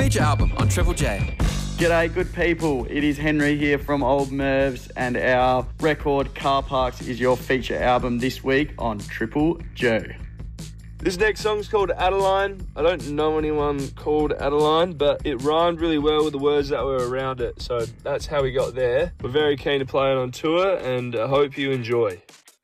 feature album on Triple J. G'day, good people. It is Henry here from Old Mervs, and our record Car Parks is your feature album this week on Triple J. This next song's called Adeline. I don't know anyone called Adeline, but it rhymed really well with the words that were around it, so that's how we got there. We're very keen to play it on tour, and I hope you enjoy.